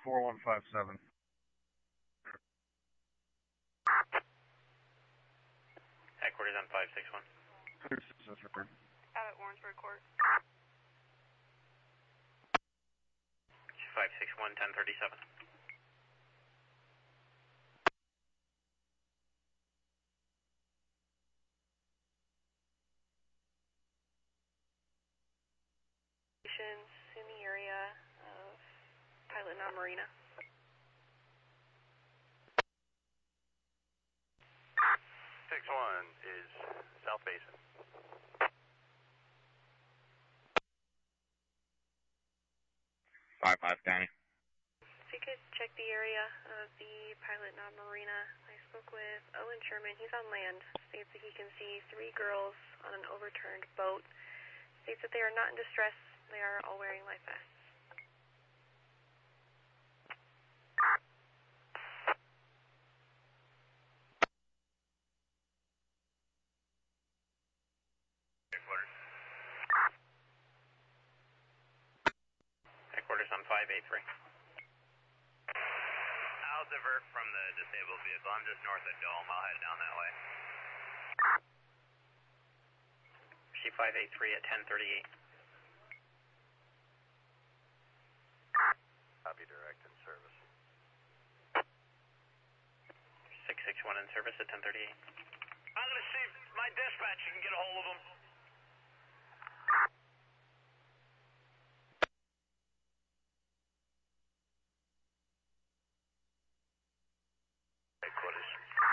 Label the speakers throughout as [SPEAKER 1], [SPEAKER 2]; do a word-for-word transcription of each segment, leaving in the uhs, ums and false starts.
[SPEAKER 1] four one five seven.
[SPEAKER 2] Headquarters on five six one.
[SPEAKER 3] Out at Warrensburg Court.
[SPEAKER 2] five six one, ten thirty-seven.
[SPEAKER 3] In the area of Pilot Knob Marina.
[SPEAKER 4] six one is South Basin.
[SPEAKER 1] five five County.
[SPEAKER 3] If you could check the area of the Pilot Knob Marina. I spoke with Owen Sherman. He's on land. States that he can see three girls on an overturned boat. States that they are not in distress. They are all wearing life vests.
[SPEAKER 2] Headquarters. Headquarters on five eight three.
[SPEAKER 4] I'll divert from the disabled vehicle. I'm just north of Dome. I'll head down that way.
[SPEAKER 2] C five eight three at ten thirty-eight.
[SPEAKER 4] Copy, direct in service.
[SPEAKER 2] six six one in service at ten thirty-eight.
[SPEAKER 4] I'm going to see if my dispatch can get a hold of him. Headquarters.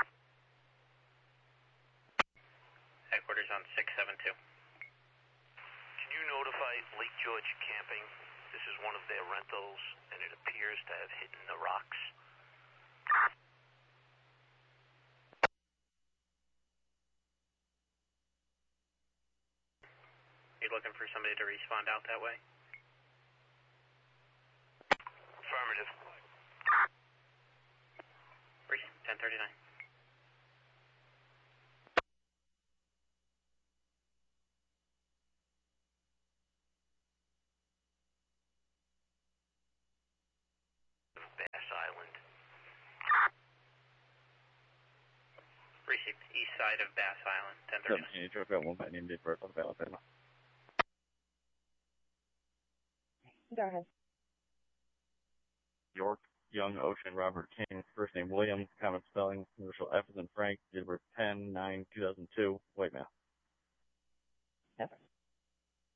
[SPEAKER 2] Headquarters on six seven two.
[SPEAKER 4] Can you notify Lake George Camping? This is one of their rentals, and it appears to have hit the rocks.
[SPEAKER 2] You looking for somebody to respond out that way?
[SPEAKER 4] Affirmative.
[SPEAKER 2] ten thirty-nine.
[SPEAKER 4] Bass Island.
[SPEAKER 2] Received east side of Bass Island, ten thirty-nine.
[SPEAKER 5] Go ahead.
[SPEAKER 1] York, Young, Ocean, Robert King, first name William, common spelling, initial F as in Frank, date of birth ten nine two thousand two, white male.
[SPEAKER 5] Never.